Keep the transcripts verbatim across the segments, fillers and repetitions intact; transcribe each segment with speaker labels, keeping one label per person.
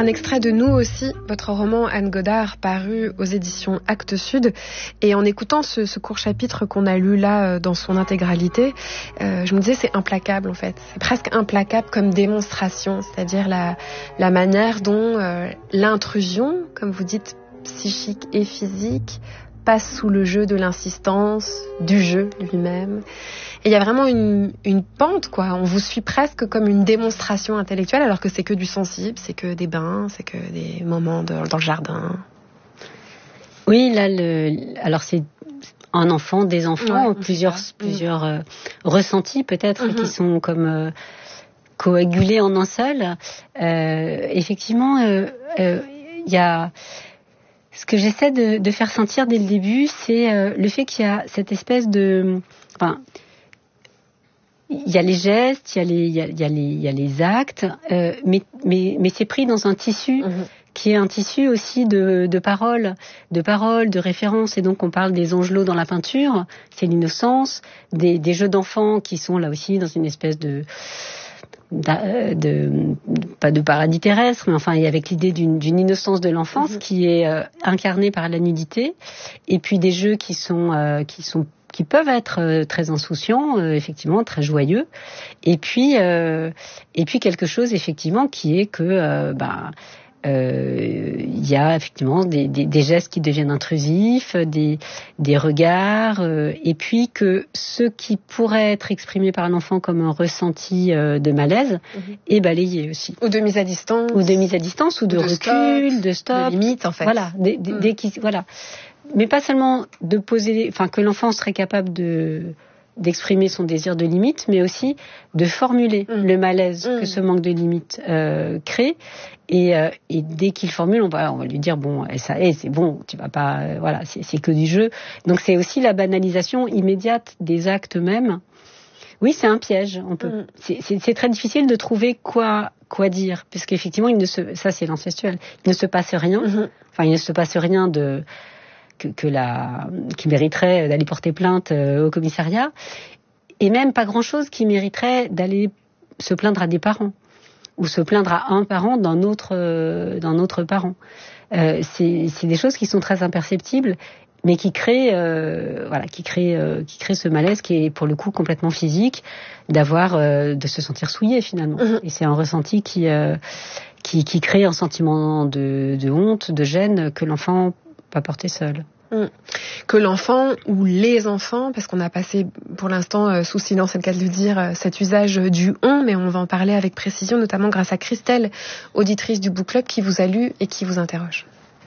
Speaker 1: Un extrait de Nous aussi, votre roman Anne Godard, paru aux éditions Actes Sud. Et en écoutant ce, ce court chapitre qu'on a lu là dans son intégralité, euh, je me disais c'est implacable en fait. C'est presque implacable comme démonstration, c'est-à-dire la, la manière dont euh, l'intrusion, comme vous dites, psychique et physique, passe sous le jeu de l'insistance, du jeu lui-même. Et il y a vraiment une, une pente, quoi. On vous suit presque comme une démonstration intellectuelle, alors que c'est que du sensible, c'est que des bains, c'est que des moments de, dans le jardin.
Speaker 2: Oui, là, le, alors c'est un enfant, des enfants, ouais, plusieurs, plusieurs euh, ressentis peut-être, mm-hmm. qui sont comme euh, coagulés en un seul. Euh, effectivement, il euh, euh, y a... Ce que j'essaie de, de faire sentir dès le début, c'est euh, le fait qu'il y a cette espèce de... Enfin, il y a les gestes, il y a les, il y a, il y a les, il y a les actes, euh, mais, mais, mais c'est pris dans un tissu... Mm-hmm. qui est un tissu aussi de, de paroles, de paroles, de références. Et donc, on parle des angelots dans la peinture, c'est l'innocence, des, des jeux d'enfants qui sont là aussi dans une espèce de... De, de, pas de paradis terrestre, mais enfin avec l'idée d'une, d'une innocence de l'enfance, mmh. qui est euh, incarnée par la nudité, et puis des jeux qui sont euh, qui sont qui peuvent être euh, très insouciants, euh, effectivement très joyeux, et puis euh, et puis quelque chose effectivement qui est que euh, bah il euh, y a effectivement des, des, des gestes qui deviennent intrusifs, des, des regards, euh, et puis que ce qui pourrait être exprimé par l'enfant comme un ressenti euh, de malaise mm-hmm. est balayé aussi.
Speaker 1: Ou de mise à distance.
Speaker 2: Ou de mise à distance, ou, ou de, de recul,
Speaker 1: stop,
Speaker 2: de stop.
Speaker 1: De limite, en fait.
Speaker 2: Voilà, dès, dès, mm. dès qu'il, voilà. Mais pas seulement de poser, enfin que l'enfant serait capable de... d'exprimer son désir de limite, mais aussi de formuler mmh. le malaise mmh. que ce manque de limite euh, crée. Et, euh, et dès qu'il formule, on va, on va lui dire bon, ça est, c'est bon, tu vas pas, euh, voilà, c'est, c'est que du jeu. Donc c'est aussi la banalisation immédiate des actes mêmes. Oui, c'est un piège. On peut, mmh. c'est, c'est, c'est très difficile de trouver quoi, quoi dire, puisqu'effectivement, il ne se, ça c'est l'incestuel. Il ne se passe rien. Mmh. Enfin, il ne se passe rien de Que, que la, qui mériterait d'aller porter plainte euh, au commissariat, et même pas grand-chose qui mériterait d'aller se plaindre à des parents ou se plaindre à un parent d'un autre euh, d'un autre parent. Euh, c'est, c'est des choses qui sont très imperceptibles, mais qui créent euh, voilà, qui créent euh, qui créent ce malaise qui est pour le coup complètement physique, d'avoir euh, de se sentir souillé finalement. Mmh. Et c'est un ressenti qui euh, qui qui crée un sentiment de, de honte, de gêne que l'enfant pas porter seul.
Speaker 1: Mmh. Que l'enfant ou les enfants, parce qu'on a passé pour l'instant euh, sous silence, c'est le cas de le dire, euh, cet usage du on, mais on va en parler avec précision, notamment grâce à Christelle, auditrice du Book Club, qui vous a lu et qui vous interroge.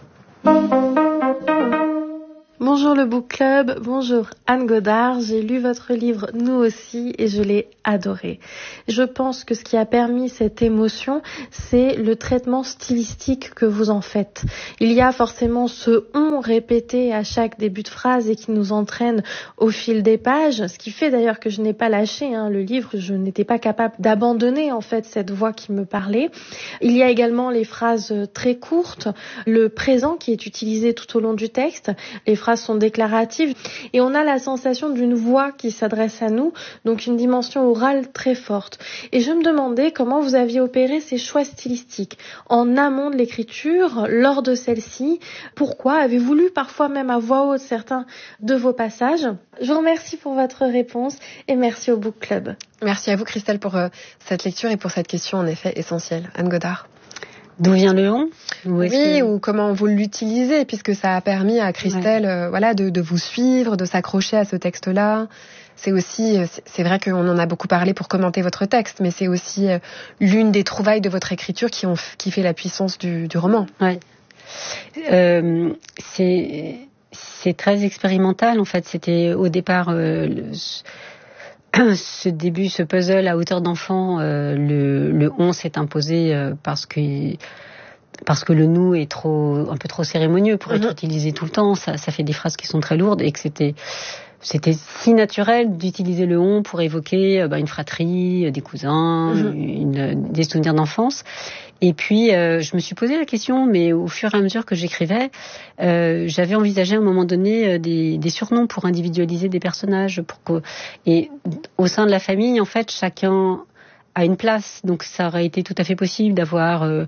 Speaker 3: Bonjour le Book Club, bonjour Anne Godard, j'ai lu votre livre Nous aussi et je l'ai adoré. Je pense que ce qui a permis cette émotion, c'est le traitement stylistique que vous en faites. Il y a forcément ce on répété à chaque début de phrase et qui nous entraîne au fil des pages, ce qui fait d'ailleurs que je n'ai pas lâché hein, le livre, je n'étais pas capable d'abandonner en fait cette voix qui me parlait. Il y a également les phrases très courtes, le présent qui est utilisé tout au long du texte, les phrases sont déclaratives et on a la sensation d'une voix qui s'adresse à nous, donc une dimension orale très forte. Et je me demandais comment vous aviez opéré ces choix stylistiques en amont de l'écriture, lors de celle-ci. Pourquoi avez-vous lu parfois même à voix haute certains de vos passages? Je vous remercie pour votre réponse et merci au Book Club.
Speaker 1: Merci à vous Christelle pour euh, cette lecture et pour cette question en effet essentielle. Anne Godard.
Speaker 2: D'où vient le on?
Speaker 1: Oui, que... ou comment vous l'utilisez, puisque ça a permis à Christelle ouais. euh, voilà, de, de vous suivre, de s'accrocher à ce texte-là. C'est aussi, c'est vrai qu'on en a beaucoup parlé pour commenter votre texte, mais c'est aussi euh, l'une des trouvailles de votre écriture qui, ont, qui fait la puissance du, du roman.
Speaker 2: Oui. Euh, c'est, c'est très expérimental, en fait. C'était au départ... Euh, le, ce début, ce puzzle à hauteur d'enfant, euh, le, le on s'est imposé euh, parce que parce que le nous est trop un peu trop cérémonieux pour être mm-hmm. utilisé tout le temps. Ça, ça fait des phrases qui sont très lourdes et que c'était c'était si naturel d'utiliser le on pour évoquer euh, bah, une fratrie, des cousins, mm-hmm. une, des souvenirs d'enfance. Et puis, euh, je me suis posé la question, mais au fur et à mesure que j'écrivais, euh, j'avais envisagé à un moment donné euh, des, des surnoms pour individualiser des personnages. Pour que... Et au sein de la famille, en fait, chacun a une place. Donc, ça aurait été tout à fait possible d'avoir... Euh,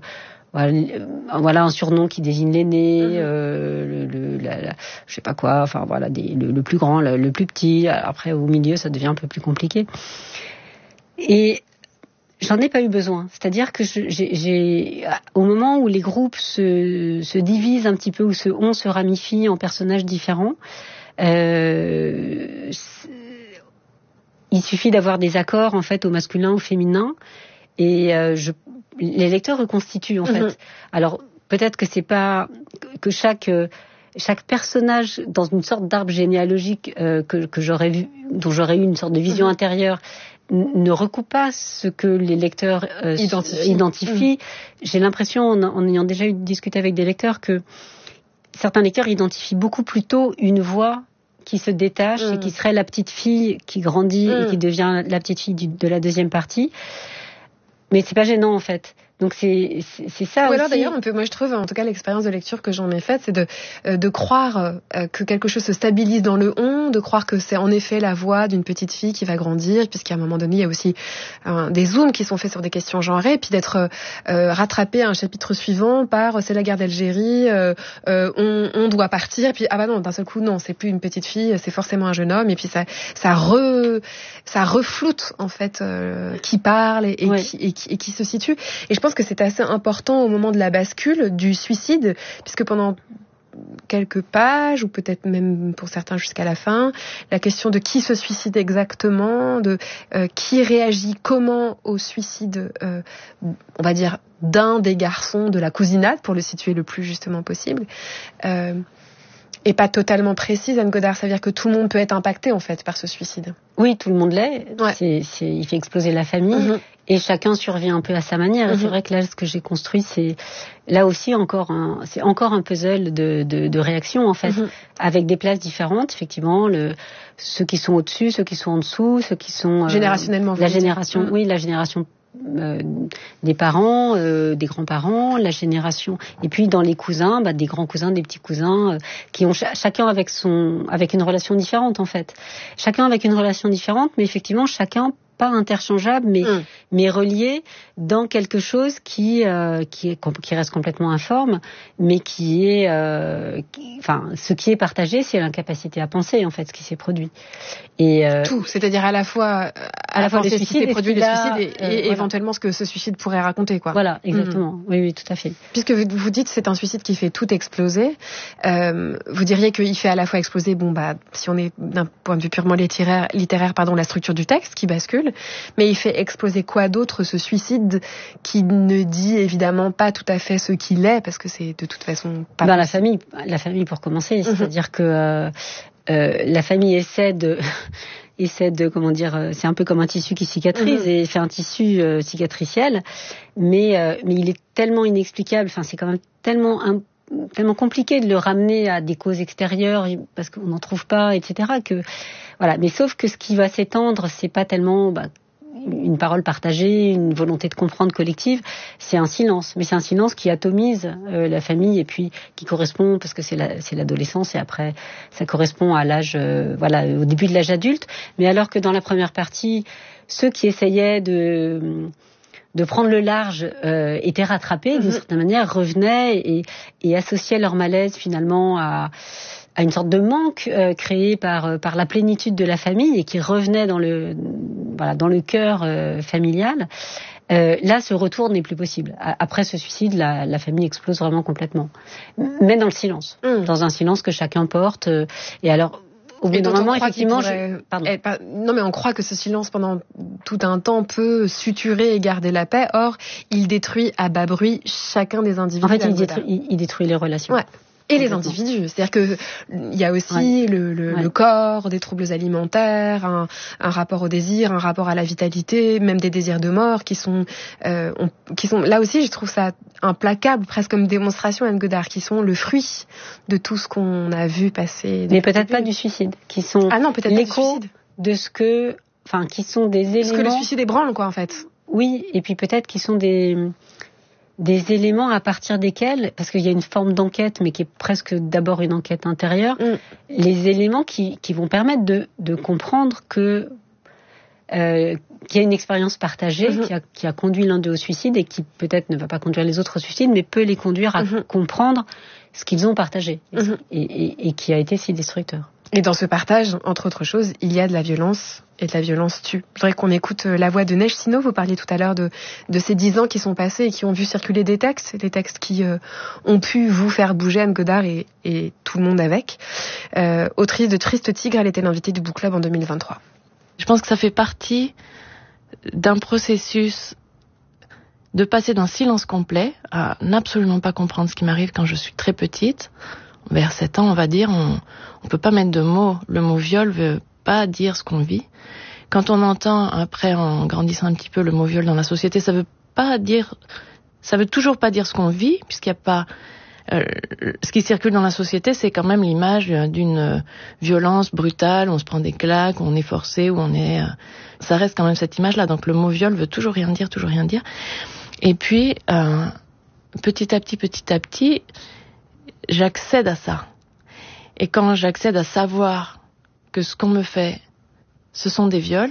Speaker 2: voilà, voilà un surnom qui désigne l'aîné, mmh. euh, le, le la, la, je sais pas quoi, enfin voilà, des, le, le plus grand, le, le plus petit. Après au milieu, ça devient un peu plus compliqué. Et j'en ai pas eu besoin. C'est-à-dire que je, j'ai, j'ai, au moment où les groupes se, se divisent un petit peu, où se, on se ramifie en personnages différents, euh, il suffit d'avoir des accords en fait au masculin, au féminin, et euh, je, les lecteurs reconstituent en mm-hmm. fait. Alors peut-être que c'est pas que chaque chaque personnage dans une sorte d'arbre généalogique euh, que, que j'aurais vu, dont j'aurais eu une sorte de vision mm-hmm. intérieure, ne recoupe pas ce que les lecteurs euh, identifient. identifient. Mmh. J'ai l'impression, en, en ayant déjà eu discuté avec des lecteurs, que certains lecteurs identifient beaucoup plus tôt une voix qui se détache mmh. et qui serait la petite fille qui grandit mmh. et qui devient la petite fille du, de la deuxième partie. Mais c'est pas gênant en fait. Donc c'est c'est, c'est ça
Speaker 1: Ou
Speaker 2: aussi.
Speaker 1: alors d'ailleurs, on peut, moi je trouve, en tout cas l'expérience de lecture que j'en ai faite, c'est de euh, de croire euh, que quelque chose se stabilise dans le on, de croire que c'est en effet la voix d'une petite fille qui va grandir, puisqu'à un moment donné il y a aussi euh, des zooms qui sont faits sur des questions genrées, puis d'être euh, rattrapé à un chapitre suivant par euh, c'est la guerre d'Algérie, euh, euh, on, on doit partir, puis ah bah non, d'un seul coup non, c'est plus une petite fille, c'est forcément un jeune homme, et puis ça ça re ça refloute en fait euh, qui parle et, et, ouais. qui, et, qui, et qui se situe. Et je pense que c'est assez important au moment de la bascule du suicide, puisque pendant quelques pages, ou peut-être même pour certains jusqu'à la fin, la question de qui se suicide exactement, de euh, qui réagit comment au suicide, euh, on va dire, d'un des garçons de la cousinade, pour le situer le plus justement possible, euh, et pas totalement précise, Anne Godard. Ça veut dire que tout le monde peut être impacté, en fait, par ce suicide.
Speaker 2: Oui, tout le monde l'est. Ouais. C'est, c'est, il fait exploser la famille. Mm-hmm. Et chacun survit un peu à sa manière. Mm-hmm. Et c'est vrai que là, ce que j'ai construit, c'est là aussi encore un, c'est encore un puzzle de, de, de réactions, en fait, mm-hmm. avec des places différentes, effectivement, le, ceux qui sont au-dessus, ceux qui sont en dessous, ceux qui sont... Euh,
Speaker 1: Générationnellement.
Speaker 2: La génération, mm-hmm. oui, la génération Euh, des parents, euh, des grands-parents, la génération, et puis dans les cousins, bah, des grands cousins, des petits cousins, euh, qui ont ch- chacun avec son, avec une relation différente en fait. Chacun avec une relation différente, mais effectivement chacun pas interchangeable, mais mm. mais relié dans quelque chose qui euh, qui est qui reste complètement informe, mais qui est, euh, qui, enfin, ce qui est partagé, c'est l'incapacité à penser en fait, ce qui s'est produit.
Speaker 1: Et euh, tout, c'est-à-dire à la fois à, à la fois les suicides, les produits, les suicides, et, et euh, voilà. éventuellement ce que ce suicide pourrait raconter, quoi.
Speaker 2: Voilà, exactement. Mm. Oui, oui, tout à fait.
Speaker 1: Puisque vous, vous dites c'est un suicide qui fait tout exploser, euh, vous diriez qu'il fait à la fois exploser, bon bah, si on est d'un point de vue purement littéraire, littéraire, pardon, la structure du texte qui bascule. Mais il fait exploser quoi d'autre, ce suicide qui ne dit évidemment pas tout à fait ce qu'il est, parce que c'est de toute façon pas
Speaker 2: ben, la famille, la famille pour commencer, mm-hmm. c'est-à-dire que euh, euh, la famille essaie de essaie de comment dire, c'est un peu comme un tissu qui cicatrise mm-hmm. et fait un tissu euh, cicatriciel, mais euh, mais il est tellement inexplicable, enfin c'est quand même tellement un tellement compliqué de le ramener à des causes extérieures parce qu'on n'en trouve pas, et cetera. Que voilà, mais sauf que ce qui va s'étendre, c'est pas tellement bah, une parole partagée, une volonté de comprendre collective, c'est un silence. Mais c'est un silence qui atomise euh, la famille et puis qui correspond, parce que c'est, la, c'est l'adolescence et après ça correspond à l'âge, euh, voilà, au début de l'âge adulte. Mais alors que dans la première partie, ceux qui essayaient de de prendre le large euh, étaient rattrapés, d'une mmh. certaine manière, revenaient et, et associaient leur malaise finalement à, à une sorte de manque euh, créé par, par la plénitude de la famille et qui revenait dans le, voilà, dans le cœur euh, familial. Euh, là, ce retour n'est plus possible. Après ce suicide, la, la famille explose vraiment complètement. Mais dans le silence, mmh. dans un silence que chacun porte. Euh, et alors... Au bout d'un moment, effectivement,
Speaker 1: pourrait... je... pas... non, mais on croit que ce silence pendant tout un temps peut suturer et garder la paix. Or, il détruit à bas bruit chacun des individus.
Speaker 2: En fait, il détruit, il, il détruit les relations.
Speaker 1: Ouais. Et les individus. C'est-à-dire que il y a aussi ouais. le, le, ouais. le corps, des troubles alimentaires, un, un rapport au désir, un rapport à la vitalité, même des désirs de mort qui sont, euh, on, qui sont là aussi. Je trouve ça implacable, presque comme démonstration, Anne Godard, qui sont le fruit de tout ce qu'on a vu passer.
Speaker 2: Mais peut-être pas du suicide, qui sont
Speaker 1: ah non, peut-être
Speaker 2: l'écho
Speaker 1: pas du suicide.
Speaker 2: De ce que, enfin, qui sont des éléments.
Speaker 1: Ce que le suicide ébranle, quoi, en fait.
Speaker 2: Oui, et puis peut-être qui sont des des éléments à partir desquels, parce qu'il y a une forme d'enquête, mais qui est presque d'abord une enquête intérieure, mm. les éléments qui, qui vont permettre de, de comprendre que euh, qui a une expérience partagée,
Speaker 1: mm-hmm.
Speaker 2: qui, a, qui a conduit l'un d'eux au suicide et qui peut-être ne va pas conduire les autres au suicide, mais peut les conduire à mm-hmm. comprendre ce qu'ils ont partagé mm-hmm. et, et, et qui a été si destructeur.
Speaker 1: Et dans ce partage, entre autres choses, il y a de la violence et de la violence tue. Je voudrais qu'on écoute la voix de Neige Sino. Vous parliez tout à l'heure de, de ces dix ans qui sont passés et qui ont vu circuler des textes, des textes qui euh, ont pu vous faire bouger, Anne Godard et, et tout le monde avec. Euh, autrice de Triste Tigre, elle était l'invitée du Book Club en deux mille vingt-trois.
Speaker 3: Je pense que ça fait partie d'un processus de passer d'un silence complet à n'absolument pas comprendre ce qui m'arrive quand je suis très petite. Vers sept ans, on va dire, on on peut pas mettre de mots. Le mot viol veut pas dire ce qu'on vit. Quand on entend après, en grandissant un petit peu, le mot viol dans la société, ça veut pas dire, ça veut toujours pas dire ce qu'on vit, puisqu'il y a pas, euh, ce qui circule dans la société, c'est quand même l'image d'une violence brutale, on se prend des claques, on est forcé, ou on est, euh, ça reste quand même cette image-là. Donc le mot viol veut toujours rien dire, toujours rien dire. Et puis, euh, petit à petit, petit à petit, j'accède à ça. Et quand j'accède à savoir que ce qu'on me fait, ce sont des viols,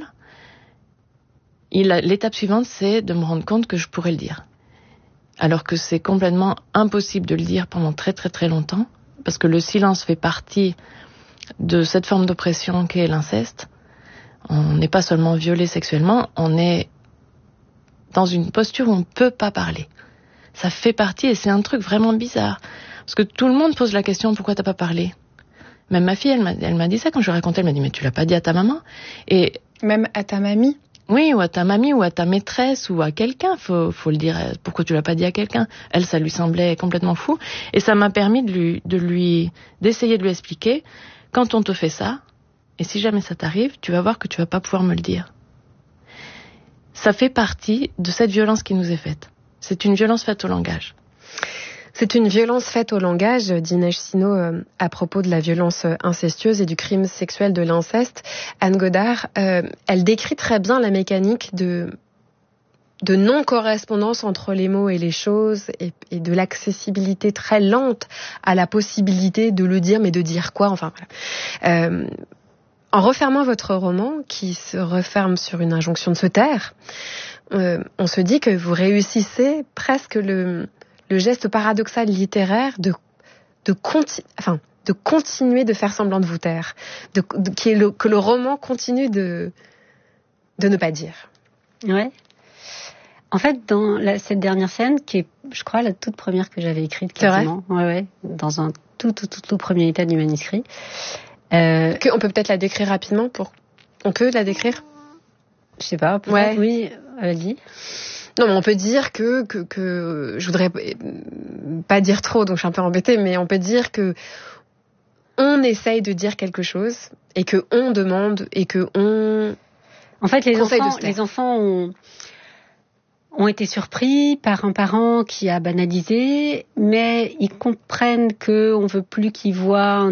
Speaker 3: il a, l'étape suivante, c'est de me rendre compte que je pourrais le dire. Alors que c'est complètement impossible de le dire pendant très très très longtemps, parce que le silence fait partie de cette forme d'oppression qu'est l'inceste. On n'est pas seulement violé sexuellement, on est dans une posture où on ne peut pas parler. Ça fait partie, et c'est un truc vraiment bizarre. Parce que tout le monde pose la question, pourquoi t'as pas parlé ? Même ma fille, elle m'a, elle m'a dit ça quand je lui racontais, elle m'a dit, mais tu l'as pas dit à ta maman ? Et
Speaker 1: même à ta mamie ?
Speaker 3: Oui, ou à ta mamie, ou à ta maîtresse, ou à quelqu'un, faut, faut le dire, pourquoi tu l'as pas dit à quelqu'un ? Elle, ça lui semblait complètement fou. Et ça m'a permis de lui, de lui, d'essayer de lui expliquer, quand on te fait ça, et si jamais ça t'arrive, tu vas voir que tu vas pas pouvoir me le dire. Ça fait partie de cette violence qui nous est faite. C'est une violence faite au langage.
Speaker 1: C'est une violence faite au langage, dit Neige Sino euh, à propos de la violence euh, incestueuse et du crime sexuel de l'inceste. Anne Godard, euh, elle décrit très bien la mécanique de, de non-correspondance entre les mots et les choses et, et de l'accessibilité très lente à la possibilité de le dire, mais de dire quoi, enfin voilà. Euh, en refermant votre roman, qui se referme sur une injonction de se taire, euh, on se dit que vous réussissez presque le... le geste paradoxal littéraire de, de, conti- enfin, de continuer de faire semblant de vous taire, de, de, qui est le, que le roman continue de, de ne pas dire.
Speaker 2: Ouais. En fait, dans la, cette dernière scène, qui est, je crois, la toute première que j'avais écrite, quasiment, ouais, ouais, dans un tout, tout, tout, tout premier état du manuscrit. Euh,
Speaker 1: que, on peut peut-être la décrire rapidement pour, on peut la décrire?
Speaker 2: Je sais pas, peut-être, ouais. Oui, vas-y.
Speaker 1: Non, mais on peut dire que, que, que, je voudrais pas dire trop, donc je suis un peu embêtée, mais on peut dire que on essaye de dire quelque chose et que on demande et que on.
Speaker 2: En fait, les enfants, les enfants ont, ont été surpris par un parent qui a banalisé, mais ils comprennent que on veut plus qu'ils voient un